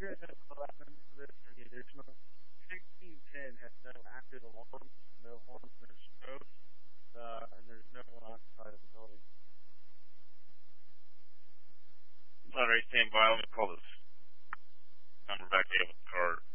sure that the last members of this are the additional 1610 has no active alarms, no horns, no strobes, and there's no one outside of the building. All right, stand by. Let me call this number back to you with the card.